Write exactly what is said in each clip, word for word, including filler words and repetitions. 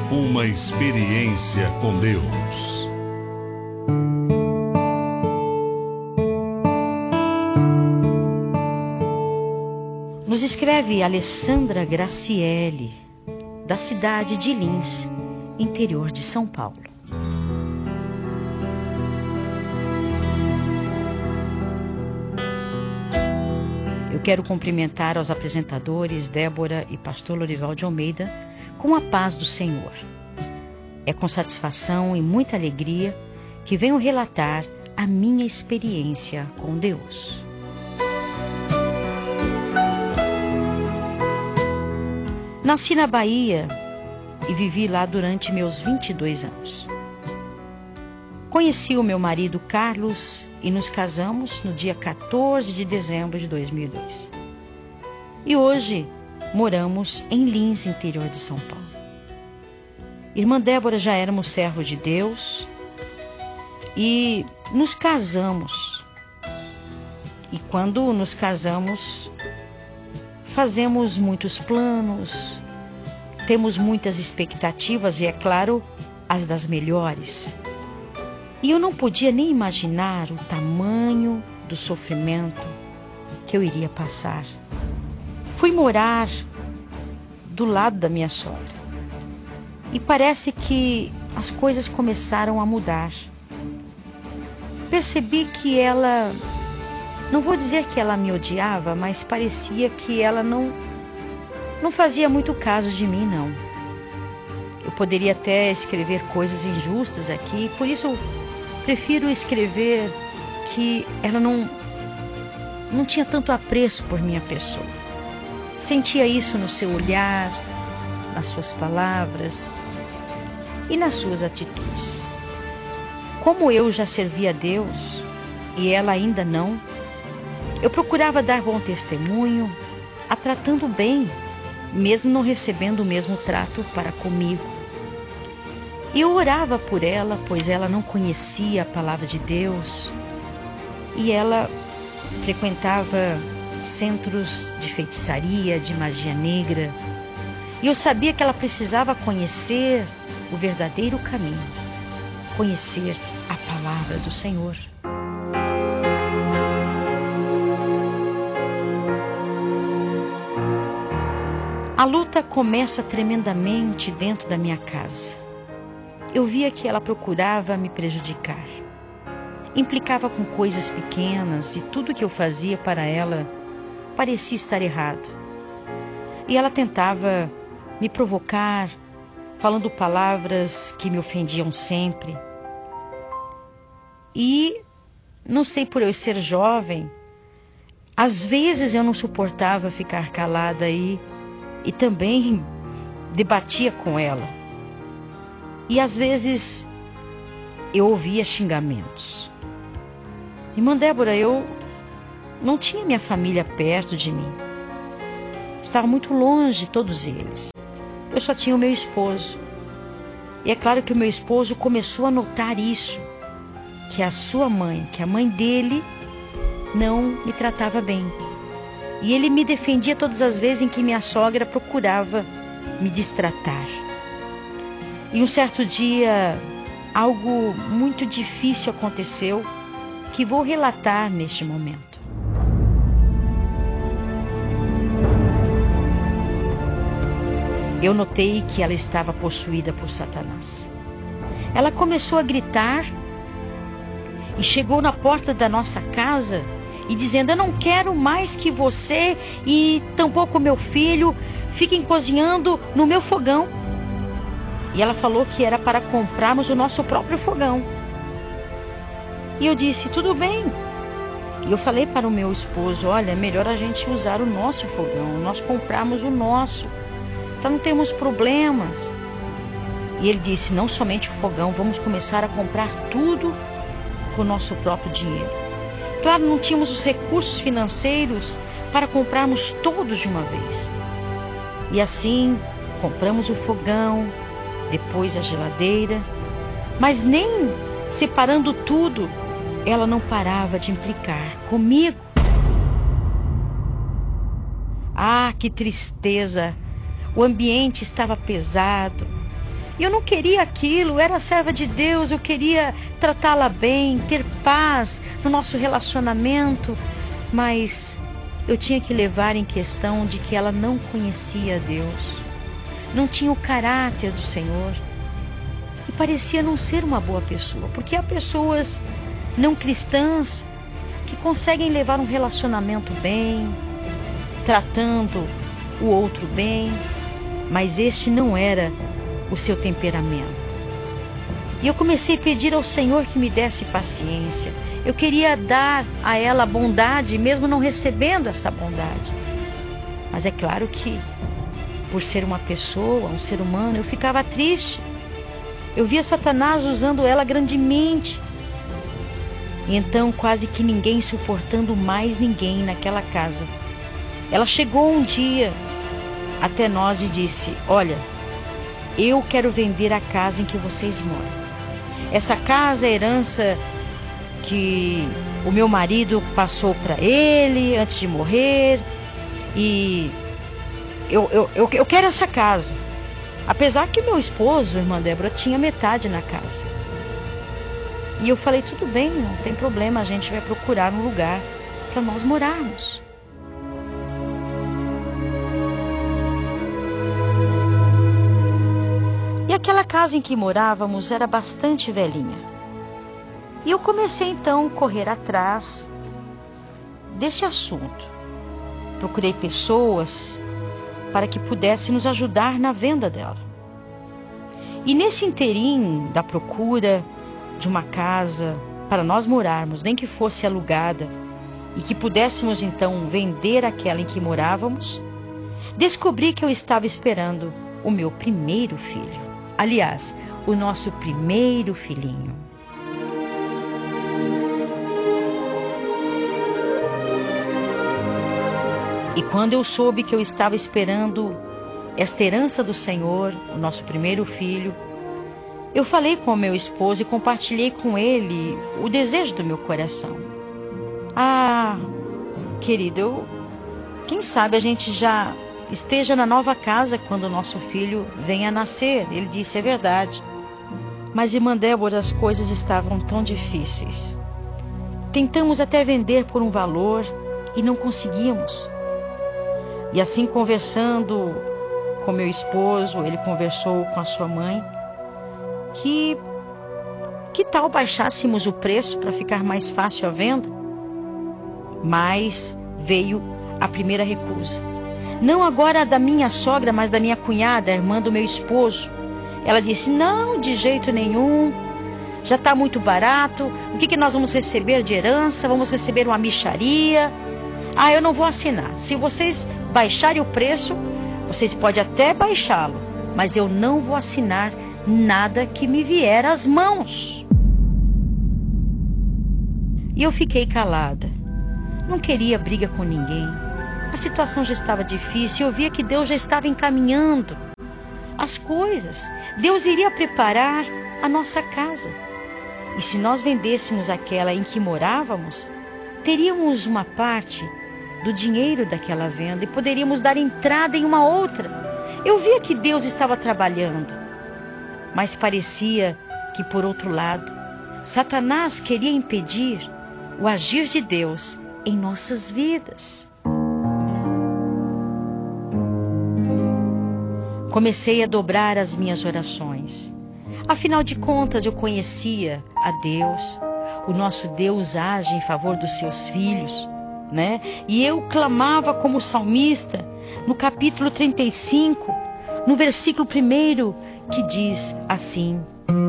Uma experiência com Deus. Nos escreve Alessandra Graciele, da cidade de Lins, interior de São Paulo. Eu quero cumprimentar aos apresentadores Débora e pastor Lorival de Almeida com a paz do Senhor. É com satisfação e muita alegria que venho relatar a minha experiência com Deus. Nasci na Bahia e vivi lá durante meus vinte e dois anos. Conheci o meu marido Carlos e nos casamos no dia quatorze de dezembro de dois mil e dois. E hoje moramos em Lins, interior de São Paulo. Irmã Débora, já éramos servos de Deus e nos casamos. E quando nos casamos, fazemos muitos planos, temos muitas expectativas e, é claro, as das melhores. E eu não podia nem imaginar o tamanho do sofrimento que eu iria passar. Fui morar do lado da minha sogra. E parece que as coisas começaram a mudar. Percebi que ela, não vou dizer que ela me odiava, mas parecia que ela não, não fazia muito caso de mim, não. Eu poderia até escrever coisas injustas aqui, por isso prefiro escrever que ela não, não tinha tanto apreço por minha pessoa. Sentia isso no seu olhar, nas suas palavras e nas suas atitudes. Como eu já servia a Deus e ela ainda não, eu procurava dar bom testemunho, a tratando bem, mesmo não recebendo o mesmo trato para comigo. E eu orava por ela, pois ela não conhecia a palavra de Deus e ela frequentava centros de feitiçaria, de magia negra. E eu sabia que ela precisava conhecer o verdadeiro caminho, conhecer a palavra do Senhor. A luta começa tremendamente dentro da minha casa. Eu via que ela procurava me prejudicar. Implicava com coisas pequenas e tudo que eu fazia para ela parecia estar errado. E ela tentava me provocar, falando palavras que me ofendiam sempre. E, não sei, por eu ser jovem, às vezes eu não suportava ficar calada aí e também debatia com ela. E às vezes eu ouvia xingamentos. Irmã Débora, eu não tinha minha família perto de mim. Estava muito longe de todos eles. Eu só tinha o meu esposo. E é claro que o meu esposo começou a notar isso, que a sua mãe, que a mãe dele não me tratava bem. E ele me defendia todas as vezes em que minha sogra procurava me destratar. E um certo dia, algo muito difícil aconteceu, que vou relatar neste momento. Eu notei que ela estava possuída por Satanás. Ela começou a gritar e chegou na porta da nossa casa e dizendo: eu não quero mais que você e tampouco meu filho fiquem cozinhando no meu fogão. E ela falou que era para comprarmos o nosso próprio fogão. E eu disse: tudo bem. E eu falei para o meu esposo: olha, é melhor a gente usar o nosso fogão, nós compramos o nosso, para não termos problemas. E ele disse: não somente o fogão, vamos começar a comprar tudo com o nosso próprio dinheiro. Claro, não tínhamos os recursos financeiros para comprarmos todos de uma vez. E assim, compramos o fogão, depois a geladeira, mas nem separando tudo, ela não parava de implicar comigo. Ah, que tristeza! O ambiente estava pesado. E eu não queria aquilo, eu era serva de Deus, eu queria tratá-la bem, ter paz no nosso relacionamento, mas eu tinha que levar em questão de que ela não conhecia Deus, não tinha o caráter do Senhor e parecia não ser uma boa pessoa, porque há pessoas não cristãs que conseguem levar um relacionamento bem, tratando o outro bem, mas este não era o seu temperamento. E eu comecei a pedir ao Senhor que me desse paciência. Eu queria dar a ela bondade, mesmo não recebendo essa bondade. Mas é claro que, por ser uma pessoa, um ser humano, eu ficava triste. Eu via Satanás usando ela grandemente. E então, quase que ninguém suportando mais ninguém naquela casa. Ela chegou um dia até nós e disse: olha, eu quero vender a casa em que vocês moram. Essa casa é herança que o meu marido passou para ele antes de morrer. E eu, eu, eu, eu quero essa casa. Apesar que meu esposo, irmã Débora, tinha metade na casa. E eu falei: tudo bem, não tem problema, a gente vai procurar um lugar para nós morarmos. E aquela casa em que morávamos era bastante velhinha. E eu comecei então a correr atrás desse assunto. Procurei pessoas para que pudessem nos ajudar na venda dela. E nesse interim da procura de uma casa para nós morarmos, nem que fosse alugada, e que pudéssemos então vender aquela em que morávamos, descobri que eu estava esperando o meu primeiro filho. Aliás, o nosso primeiro filhinho. E quando eu soube que eu estava esperando esta herança do Senhor, o nosso primeiro filho, eu falei com o meu esposo e compartilhei com ele o desejo do meu coração. Ah, querido, eu, quem sabe a gente já esteja na nova casa quando o nosso filho venha a nascer. Ele disse: é verdade. Mas, irmã Débora, as coisas estavam tão difíceis. Tentamos até vender por um valor e não conseguimos. E assim, conversando com meu esposo, ele conversou com a sua mãe, que que tal baixássemos o preço para ficar mais fácil a venda? Mas veio a primeira recusa. Não agora da minha sogra, mas da minha cunhada, a irmã do meu esposo. Ela disse: não, de jeito nenhum, já está muito barato. O que, que nós vamos receber de herança? Vamos receber uma mixaria. Ah, eu não vou assinar. Se vocês baixarem o preço, vocês podem até baixá-lo, mas eu não vou assinar nada que me vier às mãos. E eu fiquei calada. Não queria briga com ninguém. A situação já estava difícil. Eu via que Deus já estava encaminhando as coisas. Deus iria preparar a nossa casa. E se nós vendêssemos aquela em que morávamos, teríamos uma parte do dinheiro daquela venda e poderíamos dar entrada em uma outra. Eu via que Deus estava trabalhando, mas parecia que, por outro lado, Satanás queria impedir o agir de Deus em nossas vidas. Comecei a dobrar as minhas orações. Afinal de contas, eu conhecia a Deus. O nosso Deus age em favor dos seus filhos, né? E eu clamava como salmista, no capítulo trinta e cinco, no versículo primeiro, que diz assim: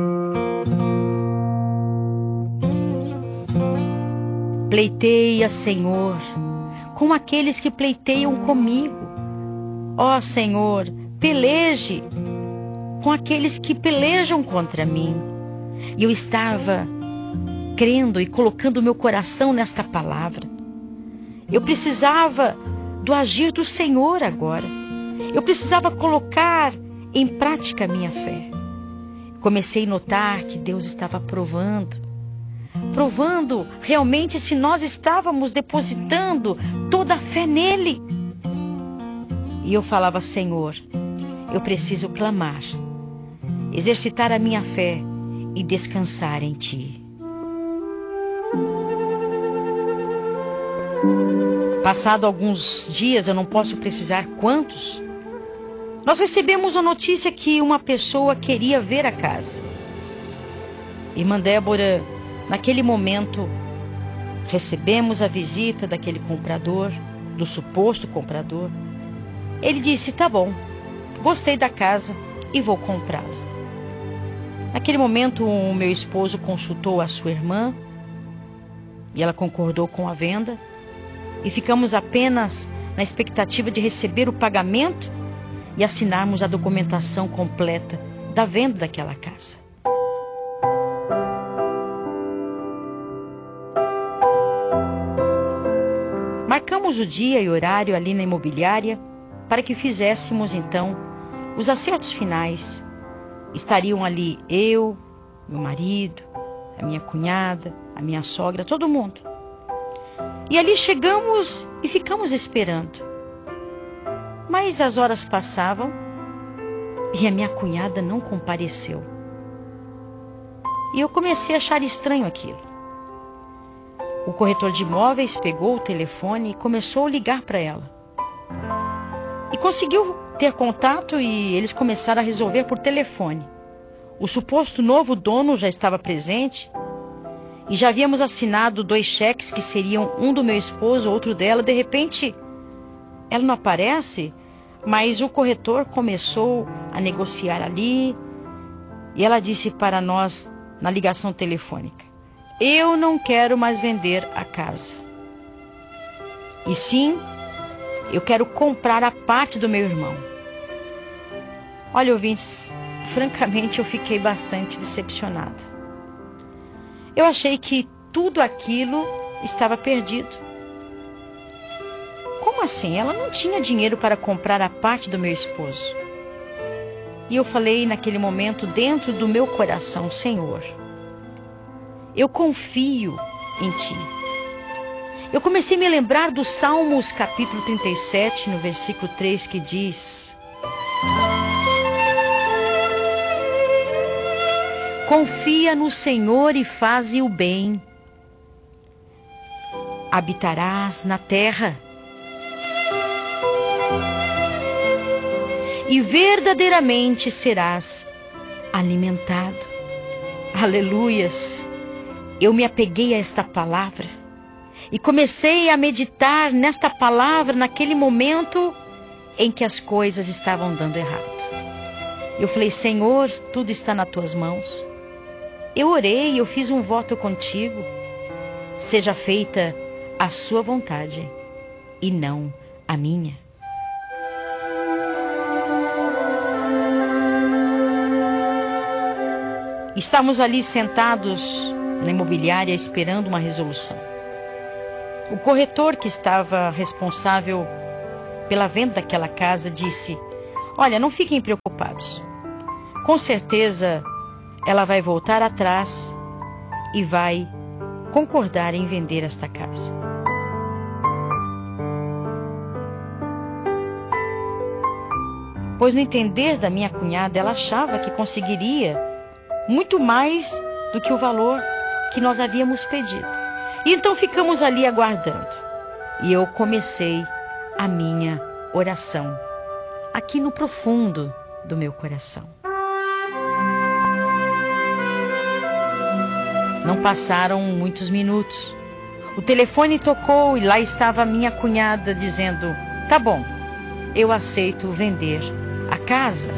pleiteia, Senhor, com aqueles que pleiteiam comigo. Ó Senhor, peleje com aqueles que pelejam contra mim. E eu estava crendo e colocando meu coração nesta palavra. Eu precisava do agir do Senhor agora. Eu precisava colocar em prática a minha fé. Comecei a notar que Deus estava provando. Provando realmente se nós estávamos depositando toda a fé nele. E eu falava: Senhor, eu preciso clamar. exercitar a minha fé e descansar em Ti. Passado alguns dias, eu não posso precisar quantos, nós recebemos a notícia que uma pessoa queria ver a casa. Irmã Débora, naquele momento, recebemos a visita daquele comprador, do suposto comprador. Ele disse, tá bom, gostei da casa e vou comprá-la. Naquele momento, o meu esposo consultou a sua irmã e ela concordou com a venda. E ficamos apenas na expectativa de receber o pagamento e assinarmos a documentação completa da venda daquela casa. Marcamos o dia e horário ali na imobiliária para que fizéssemos então os acertos finais. Estariam ali eu, meu marido, a minha cunhada, a minha sogra, todo mundo. E ali chegamos e ficamos esperando. Mas as horas passavam e a minha cunhada não compareceu. E eu comecei a achar estranho aquilo. O corretor de imóveis pegou o telefone e começou a ligar para ela. E conseguiu ter contato e eles começaram a resolver por telefone. O suposto novo dono já estava presente. E já havíamos assinado dois cheques que seriam um do meu esposo, outro dela. De repente, ela não aparece, mas o corretor começou a negociar ali. E ela disse para nós, na ligação telefônica, eu não quero mais vender a casa. E sim, eu quero comprar a parte do meu irmão. Olha, ouvintes, francamente eu fiquei bastante decepcionada. Eu achei que tudo aquilo estava perdido. Como assim? Ela não tinha dinheiro para comprar a parte do meu esposo. E eu falei naquele momento dentro do meu coração, Senhor, eu confio em Ti. Eu comecei a me lembrar do Salmos capítulo trinta e sete, no versículo três, que diz: confia no Senhor e faze o bem. Habitarás na terra. E verdadeiramente serás alimentado. Aleluias! Eu me apeguei a esta palavra e comecei a meditar nesta palavra naquele momento em que as coisas estavam dando errado. Eu falei, Senhor, tudo está nas Tuas mãos. Eu orei, eu fiz um voto contigo. Seja feita a Sua vontade e não a minha. Estávamos ali sentados na imobiliária esperando uma resolução. O corretor que estava responsável pela venda daquela casa disse, olha, não fiquem preocupados. Com certeza ela vai voltar atrás e vai concordar em vender esta casa. Pois no entender da minha cunhada, ela achava que conseguiria muito mais do que o valor que nós havíamos pedido. E então ficamos ali aguardando. E eu comecei a minha oração, aqui no profundo do meu coração. Não passaram muitos minutos. O telefone tocou e lá estava a minha cunhada dizendo, tá bom, eu aceito vender a casa.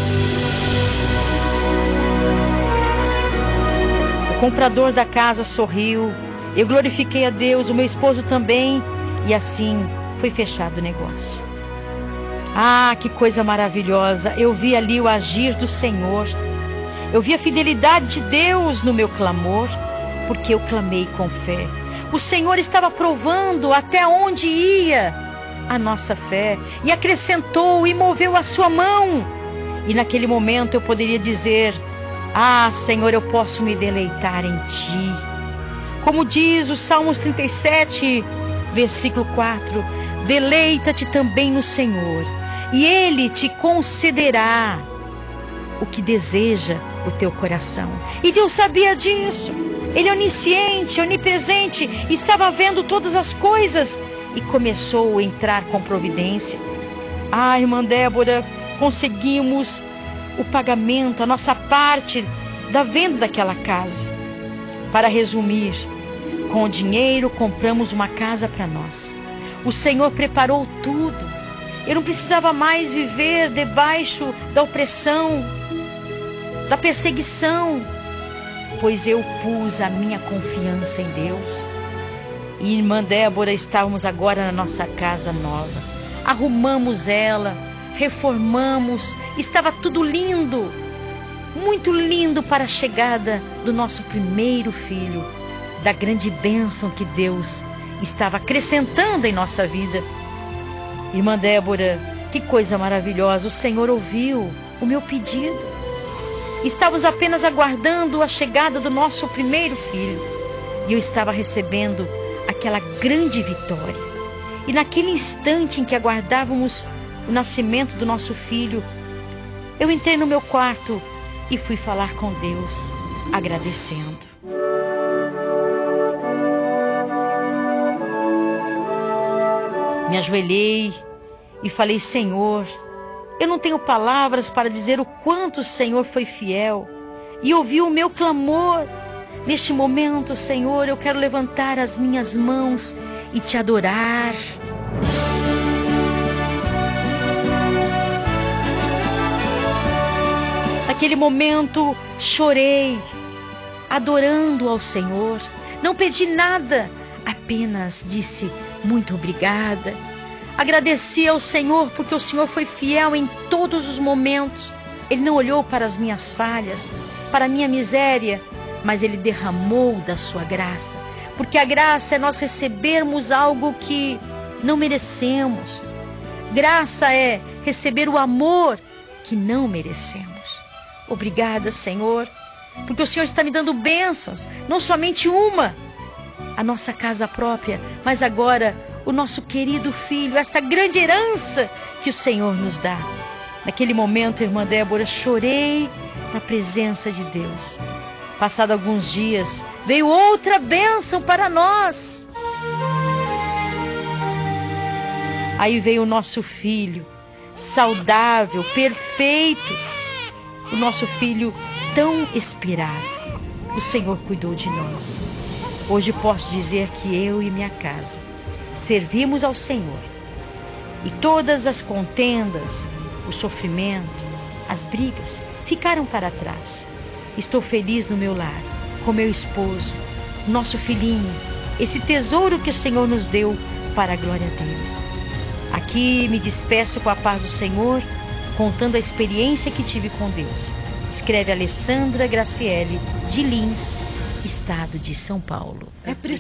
O comprador da casa sorriu, eu glorifiquei a Deus, o meu esposo também, e assim foi fechado o negócio. Ah, que coisa maravilhosa! Eu vi ali o agir do Senhor. Eu vi a fidelidade de Deus no meu clamor, porque eu clamei com fé. O Senhor estava provando até onde ia a nossa fé, e acrescentou e moveu a sua mão. E naquele momento eu poderia dizer, ah, Senhor, eu posso me deleitar em Ti. Como diz o Salmos trinta e sete, versículo quatro, deleita-te também no Senhor, e Ele te concederá o que deseja o teu coração. E Deus sabia disso. Ele é onisciente, onipresente, estava vendo todas as coisas e começou a entrar com providência. Ah, irmã Débora, conseguimos o pagamento, a nossa parte da venda daquela casa. Para resumir, com o dinheiro compramos uma casa para nós. O Senhor preparou tudo. Eu não precisava mais viver debaixo da opressão, da perseguição, pois eu pus a minha confiança em Deus. E irmã Débora, estávamos agora na nossa casa nova. Arrumamos ela, reformamos, estava tudo lindo, muito lindo para a chegada do nosso primeiro filho, da grande bênção que Deus estava acrescentando em nossa vida. Irmã Débora, que coisa maravilhosa, o Senhor ouviu o meu pedido. Estávamos apenas aguardando a chegada do nosso primeiro filho e eu estava recebendo aquela grande vitória. E naquele instante em que aguardávamos o nascimento do nosso filho, eu entrei no meu quarto e fui falar com Deus, agradecendo. Me ajoelhei e falei: Senhor, eu não tenho palavras para dizer o quanto o Senhor foi fiel e ouviu o meu clamor. Neste momento, Senhor, eu quero levantar as minhas mãos e te adorar. Naquele momento, chorei, adorando ao Senhor. Não pedi nada, apenas disse muito obrigada. Agradeci ao Senhor porque o Senhor foi fiel em todos os momentos. Ele não olhou para as minhas falhas, para a minha miséria, mas Ele derramou da sua graça. Porque a graça é nós recebermos algo que não merecemos. Graça é receber o amor que não merecemos. Obrigada, Senhor, porque o Senhor está me dando bênçãos, não somente uma, a nossa casa própria, mas agora o nosso querido filho, esta grande herança que o Senhor nos dá. Naquele momento, irmã Débora, chorei na presença de Deus. Passado alguns dias, veio outra bênção para nós. Aí veio o nosso filho, saudável, perfeito. O nosso filho tão esperado. O Senhor cuidou de nós. Hoje posso dizer que eu e minha casa servimos ao Senhor. E todas as contendas, o sofrimento, as brigas ficaram para trás. Estou feliz no meu lar, com meu esposo, nosso filhinho, esse tesouro que o Senhor nos deu para a glória dele. Aqui me despeço com a paz do Senhor, contando a experiência que tive com Deus. Escreve Alessandra Graciele, de Lins, estado de São Paulo. É preciso